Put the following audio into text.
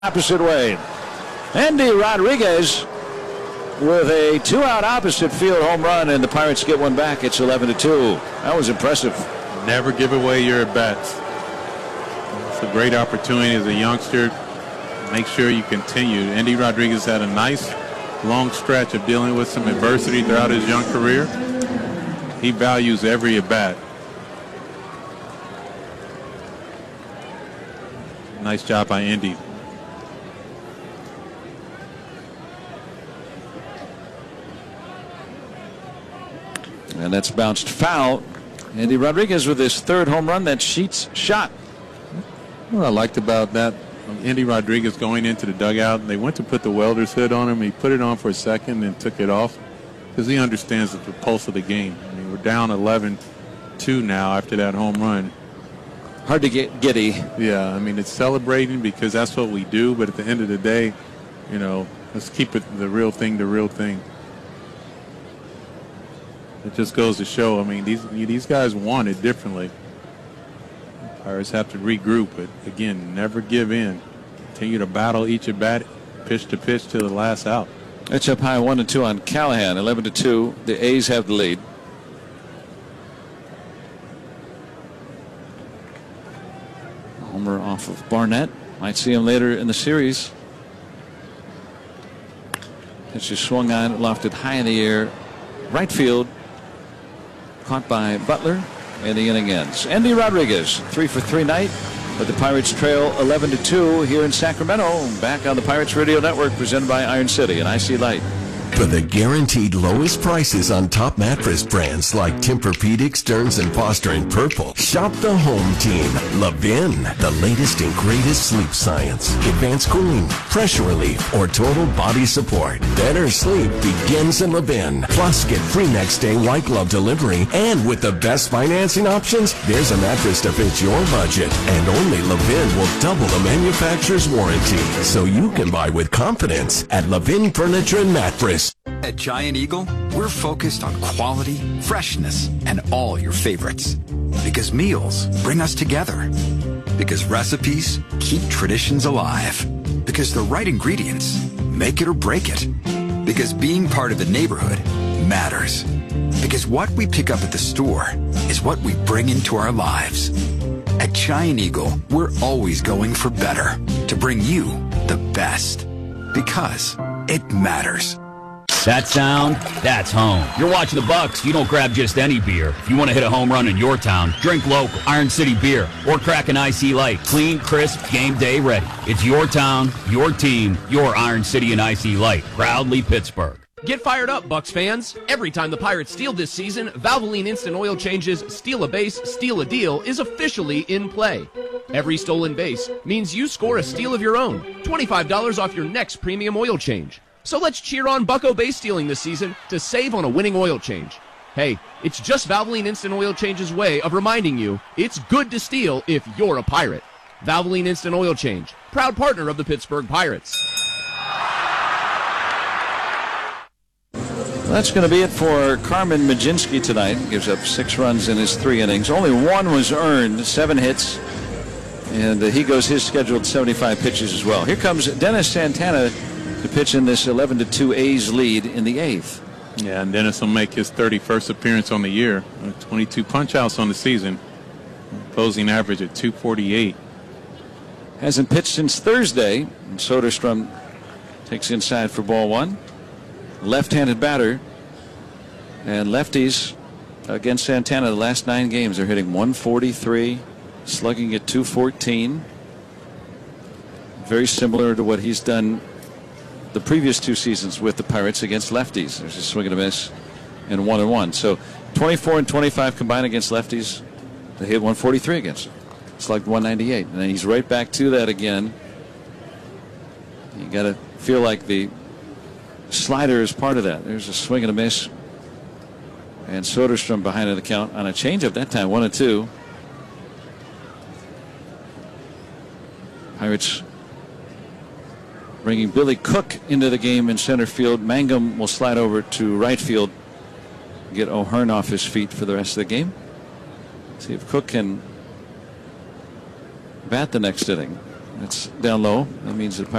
Opposite way. Endy Rodriguez with a 2-out opposite field home run, and the Pirates get one back. It's 11-2. That was impressive. Never give away your at-bats. It's a great opportunity as a youngster. Make sure you continue. Endy Rodriguez had a nice long stretch of dealing with some adversity throughout his young career. He values every at-bat. Nice job by Endy. And that's bounced foul. Endy Rodriguez with his third home run. That Sheets shot. What I liked about that, Endy Rodriguez going into the dugout, they went to put the welder's hood on him. He put it on for a second and took it off because he understands the pulse of the game. I mean, we're down 11-2 now after that home run. Hard to get giddy. Yeah, I mean, it's celebrating because that's what we do. But at the end of the day, you know, let's keep it the real thing, the real thing. It just goes to show, I mean, these guys want it differently. Pirates have to regroup, but again, never give in. Continue to battle each at bat, pitch to pitch to the last out. It's up high 1-2 on Callahan. 11-2. The A's have the lead. Homer off of Barnett. Might see him later in the series. It's just swung on, lofted high in the air. Right field. Caught by Butler, and the inning ends. Endy Rodriguez, 3 for 3 night, but the Pirates trail 11-2 here in Sacramento. Back on the Pirates Radio Network, presented by Iron City and IC Light. For the guaranteed lowest prices on top mattress brands like Tempur-Pedic, Stearns & Foster, and Purple, shop the home team. Levin, the latest and greatest sleep science. Advanced cooling, pressure relief, or total body support. Better sleep begins in Levin. Plus, get free next day white glove delivery. And with the best financing options, there's a mattress to fit your budget. And only Levin will double the manufacturer's warranty. So you can buy with confidence at Levin Furniture and Mattress. At Giant Eagle, we're focused on quality, freshness, and all your favorites. Because meals bring us together. Because recipes keep traditions alive. Because the right ingredients make it or break it. Because being part of the neighborhood matters. Because what we pick up at the store is what we bring into our lives. At Giant Eagle, we're always going for better. To bring you the best. Because it matters. That sound, that's home. You're watching the Bucks, you don't grab just any beer. If you want to hit a home run in your town, drink local, Iron City beer, or crack an IC Light. Clean, crisp, game day ready. It's your town, your team, your Iron City and IC Light. Proudly Pittsburgh. Get fired up, Bucks fans. Every time the Pirates steal this season, Valvoline Instant Oil Changes Steal a Base, Steal a Deal is officially in play. Every stolen base means you score a steal of your own. $25 off your next premium oil change. So let's cheer on Bucko base stealing this season to save on a winning oil change. Hey, it's just Valvoline Instant Oil Change's way of reminding you it's good to steal if you're a Pirate. Valvoline Instant Oil Change, proud partner of the Pittsburgh Pirates. That's going to be it for Carmen Mlodzinski tonight. Gives up 6 runs in his 3 innings. Only 1 was earned, 7 hits. And he goes his scheduled 75 pitches as well. Here comes Dennis Santana to pitch in this 11-2 A's lead in the 8th. Yeah, and Dennis will make his 31st appearance on the year. 22 punch-outs on the season. Closing average at 248. Hasn't pitched since Thursday. And Soderstrom takes inside for ball 1. Left-handed batter. And lefties against Santana the last 9 games are hitting 143, slugging at 214. Very similar to what he's done the previous 2 seasons with the Pirates against lefties. There's a swing and a miss and 1-1. So 24 and 25 combined against lefties. They hit 143 against him. Slugged 198. And then he's right back to that again. You got to feel like the slider is part of that. There's a swing and a miss. And Soderstrom behind in the count on a changeup that time, 1-2. Pirates bringing Billy Cook into the game in center field. Mangum will slide over to right field, get O'Hearn off his feet for the rest of the game. See if Cook can bat the next inning. It's down low. That means the